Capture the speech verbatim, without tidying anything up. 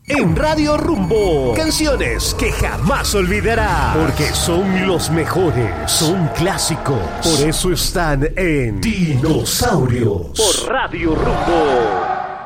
En Radio Rumbo, canciones que jamás olvidarás, porque son los mejores, son clásicos, por eso están en Dinosaurios, por Radio Rumbo.